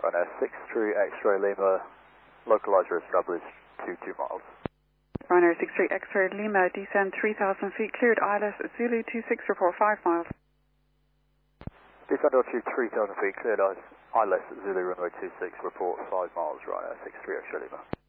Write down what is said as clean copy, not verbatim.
Ryanair 63 X-ray Lima, localizer established 22 miles. Ryanair 63 X-ray Lima, descend 3,000 feet, cleared ILS Zulu 26, report 5 miles. Descend altitude 3,000 feet, cleared ILS Zulu runway 26, report 5 miles, Ryanair 63 X-ray Lima.